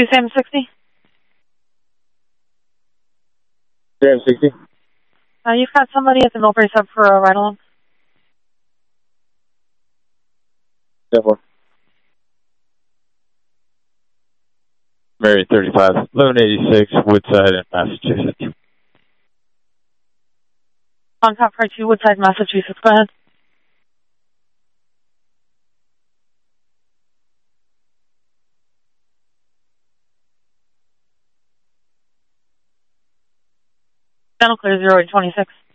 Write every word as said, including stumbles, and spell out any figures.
two Sam sixty. Sam sixty. Uh, you've got somebody at the Millbrae sub for a ride along. ten four. Mary thirty-five, eleven eighty-six, Woodside in Massachusetts. On top car two, Woodside, Massachusetts. Go ahead. Channel clear zero eight twenty-six.